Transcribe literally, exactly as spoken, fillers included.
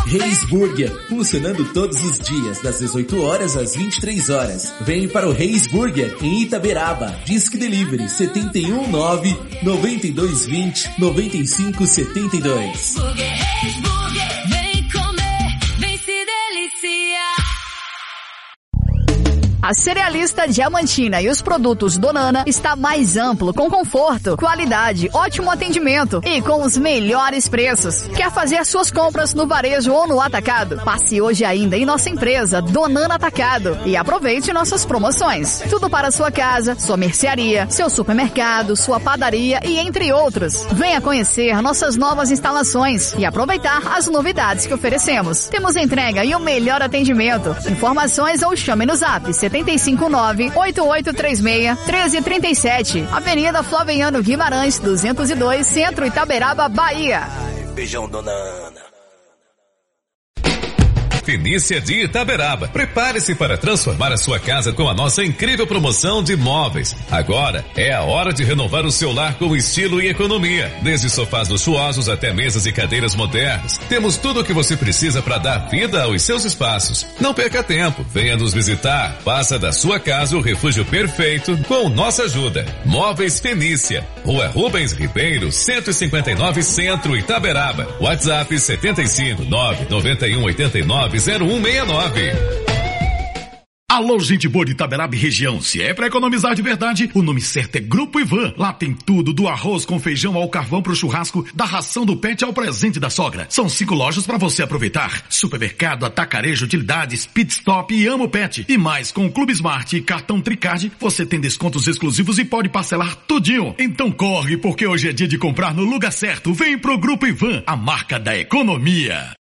Reis Burger, funcionando todos os dias, das dezoito horas às vinte e três horas. Vem para o Reis Burger, em Itaberaba. Disque Delivery sete um nove, nove dois dois zero, nove cinco sete dois. Reis Burger, vem comer, vem se deliciar. A Cerealista Diamantina e os produtos Donana está mais amplo, com conforto, qualidade, ótimo atendimento e com os melhores preços. Quer fazer suas compras no varejo ou no atacado? Passe hoje ainda em nossa empresa Donana Atacado e aproveite nossas promoções. Tudo para sua casa, sua mercearia, seu supermercado, sua padaria e entre outros. Venha conhecer nossas novas instalações e aproveitar as novidades que oferecemos. Temos entrega e o melhor atendimento. Informações ou chame no zap sete cinco nove, oito oito três seis, um três três sete. Avenida Flaviano Guimarães, duzentos e dois, Centro, Itaberaba, Bahia. Beijão, dona Ana. Fenícia de Itaberaba. Prepare-se para transformar a sua casa com a nossa incrível promoção de móveis. Agora é a hora de renovar o seu lar com estilo e economia. Desde sofás luxuosos até mesas e cadeiras modernas. Temos tudo o que você precisa para dar vida aos seus espaços. Não perca tempo. Venha nos visitar. Faça da sua casa o refúgio perfeito com nossa ajuda. Móveis Fenícia. Rua Rubens Ribeiro, cento e cinquenta e nove, Centro, Itaberaba. WhatsApp sete cinco nove, nove um oito nove, zero um seis nove. Alô, gente boa de Itaberaba e região. Se é pra economizar de verdade, o nome certo é Grupo Ivan. Lá tem tudo, do arroz com feijão ao carvão pro churrasco, da ração do pet ao presente da sogra. São cinco lojas pra você aproveitar. Supermercado, atacarejo, utilidades, pit stop e Amo Pet. E mais, com o Clube Smart e cartão Tricard, você tem descontos exclusivos e pode parcelar tudinho. Então corre, porque hoje é dia de comprar no lugar certo. Vem pro Grupo Ivan, a marca da economia.